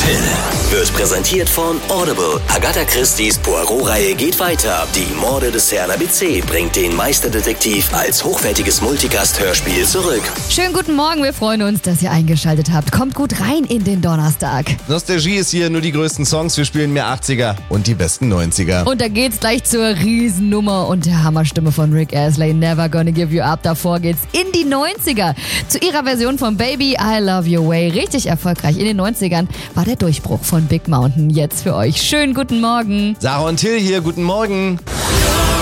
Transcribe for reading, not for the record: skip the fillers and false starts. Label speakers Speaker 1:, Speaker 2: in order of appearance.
Speaker 1: Till wird präsentiert von Audible. Agatha Christie's Poirot-Reihe geht weiter. Die Morde des Herrn ABC bringt den Meisterdetektiv als hochwertiges Multicast-Hörspiel zurück.
Speaker 2: Schönen guten Morgen, wir freuen uns, dass ihr eingeschaltet habt. Kommt gut rein in den Donnerstag.
Speaker 3: Nostalgie ist hier, nur die größten Songs. Wir spielen mehr 80er und die besten 90er.
Speaker 2: Und da geht's gleich zur Riesennummer und der Hammerstimme von Rick Astley, Never Gonna Give You Up. Davor geht's in die 90er. Zu ihrer Version von Baby, I Love Your Way. Richtig erfolgreich in den 90ern war der Durchbruch von Big Mountain. Jetzt für euch. Schönen guten Morgen.
Speaker 3: Sarah und Till hier, guten Morgen.